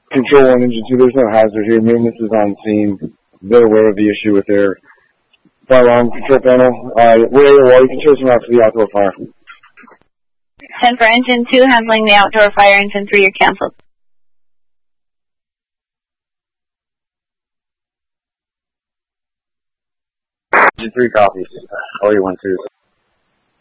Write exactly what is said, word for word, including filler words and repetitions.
Control one, Engine two, there's no hazard here. Maintenance is on scene. They're aware of the issue with their fire alarm control panel. Uh, we're able to water controls from out to the outdoor fire. ten for Engine two, handling the outdoor fire. Engine three, you're canceled. Engine three copies. Oh, you went through.